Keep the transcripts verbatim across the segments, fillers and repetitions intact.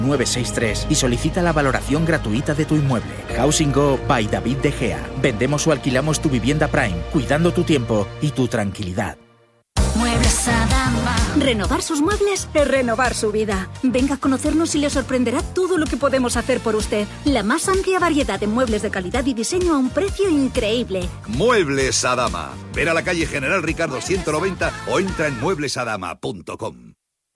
nueve seis tres y solicita la valoración gratuita de tu inmueble. Housing Go by David De Gea. Vendemos o alquilamos tu vivienda Prime, cuidando tu tiempo y tu tranquilidad. Muebles Adama. Renovar sus muebles es renovar su vida. Venga a conocernos y le sorprenderá todo lo que podemos hacer por usted. La más amplia variedad de muebles de calidad y diseño a un precio increíble. Muebles Adama. Ver a la calle General Ricardo ciento noventa o entra en muebles adama punto com.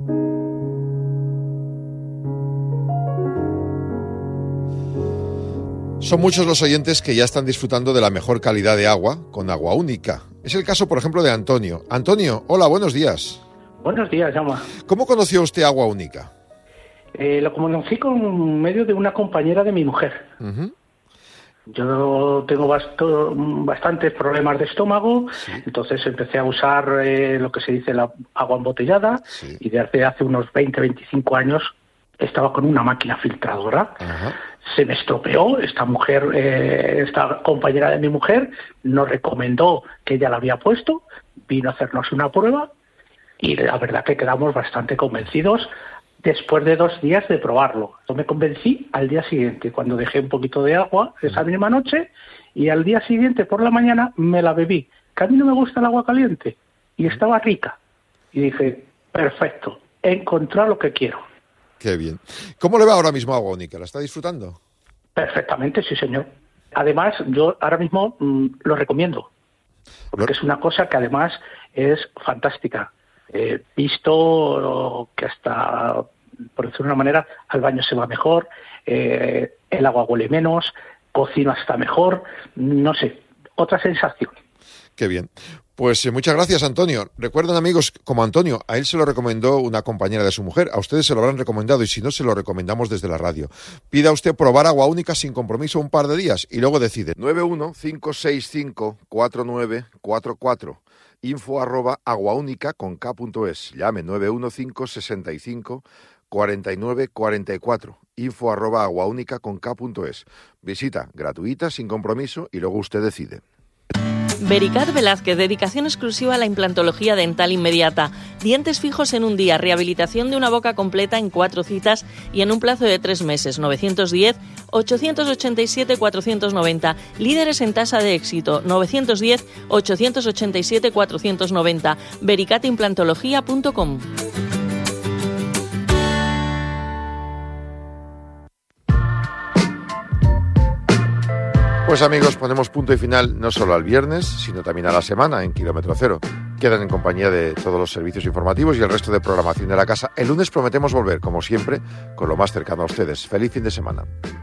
Son muchos los oyentes que ya están disfrutando de la mejor calidad de agua con Agua Única. Es el caso, por ejemplo, de Antonio. Antonio, hola, buenos días. Buenos días, Jaume. ¿Cómo conoció usted Agua Única? Eh, lo conocí con medio de una compañera de mi mujer. Uh-huh. Yo tengo basto, bastantes problemas de estómago, sí. Entonces empecé a usar eh, lo que se dice la agua embotellada, sí. Y desde hace unos veinte, veinticinco años estaba con una máquina filtradora. Uh-huh. Se me estropeó, esta mujer, eh, esta compañera de mi mujer nos recomendó que ella la había puesto, vino a hacernos una prueba y la verdad que quedamos bastante convencidos después de dos días de probarlo. Yo me convencí al día siguiente, cuando dejé un poquito de agua esa misma noche, y al día siguiente por la mañana me la bebí, que a mí no me gusta el agua caliente, y estaba rica. Y dije, perfecto, he encontrado lo que quiero. Qué bien. ¿Cómo le va ahora mismo Agua Única? ¿La está disfrutando? Perfectamente, sí, señor. Además, yo ahora mismo mmm, lo recomiendo, porque es una cosa que además es fantástica. He visto que hasta, por decirlo de una manera, al baño se va mejor, eh, el agua huele menos, cocino hasta mejor, no sé, otra sensación. Qué bien. Pues eh, muchas gracias, Antonio. Recuerden, amigos, como Antonio, a él se lo recomendó una compañera de su mujer, a ustedes se lo habrán recomendado y si no, se lo recomendamos desde la radio. Pida usted probar Agua Única sin compromiso un par de días y luego decide. nueve uno cinco seis cinco cuatro nueve cuatro cuatro, info arroba aguaúnica con k punto es. Llame nueve uno cinco seis cinco cuatro nueve cuatro cuatro, info arroba aguaúnica con k punto es. Visita gratuita, sin compromiso y luego usted decide. Vericat Velázquez, dedicación exclusiva a la implantología dental inmediata. Dientes fijos en un día, rehabilitación de una boca completa en cuatro citas y en un plazo de tres meses. novecientos diez, ochocientos ochenta y siete, cuatrocientos noventa. Líderes en tasa de éxito. novecientos diez, ochocientos ochenta y siete, cuatrocientos noventa. vericat implantología punto com. Pues amigos, ponemos punto y final no solo al viernes, sino también a la semana en Kilómetro Cero. Quedan en compañía de todos los servicios informativos y el resto de programación de la casa. El lunes prometemos volver, como siempre, con lo más cercano a ustedes. Feliz fin de semana.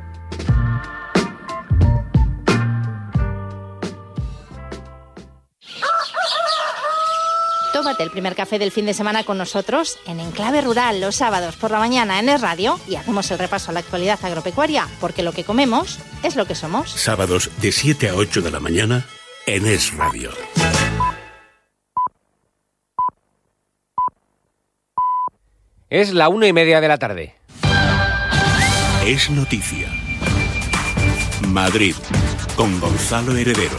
Tómate el primer café del fin de semana con nosotros en Enclave Rural los sábados por la mañana en Es Radio y hacemos el repaso a la actualidad agropecuaria, porque lo que comemos es lo que somos. Sábados de siete a ocho de la mañana en Es Radio. Es la una y media de la tarde. Es noticia. Madrid, con Gonzalo Heredero.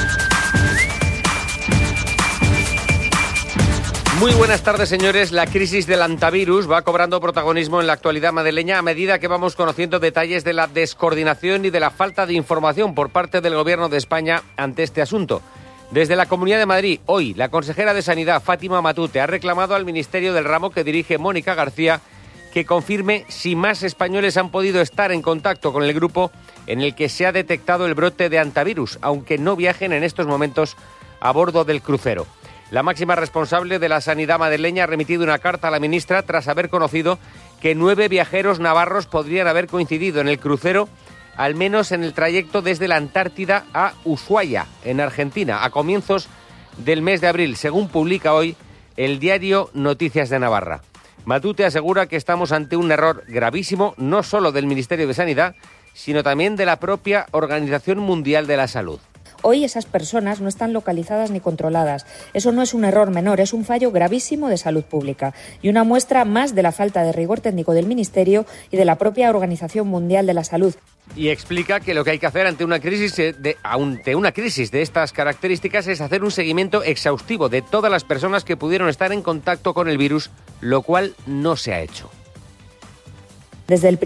Muy buenas tardes, señores. La crisis del hantavirus va cobrando protagonismo en la actualidad madrileña a medida que vamos conociendo detalles de la descoordinación y de la falta de información por parte del Gobierno de España ante este asunto. Desde la Comunidad de Madrid, hoy, la consejera de Sanidad, Fátima Matute, ha reclamado al Ministerio del ramo que dirige Mónica García que confirme si más españoles han podido estar en contacto con el grupo en el que se ha detectado el brote de hantavirus, aunque no viajen en estos momentos a bordo del crucero. La máxima responsable de la sanidad madrileña ha remitido una carta a la ministra tras haber conocido que nueve viajeros navarros podrían haber coincidido en el crucero, al menos en el trayecto desde la Antártida a Ushuaia, en Argentina, a comienzos del mes de abril, según publica hoy el diario Noticias de Navarra. Matute asegura que estamos ante un error gravísimo, no solo del Ministerio de Sanidad, sino también de la propia Organización Mundial de la Salud. Hoy esas personas no están localizadas ni controladas. Eso no es un error menor, es un fallo gravísimo de salud pública y una muestra más de la falta de rigor técnico del Ministerio y de la propia Organización Mundial de la Salud. Y explica que lo que hay que hacer ante una crisis de, ante una crisis de estas características es hacer un seguimiento exhaustivo de todas las personas que pudieron estar en contacto con el virus, lo cual no se ha hecho. Desde el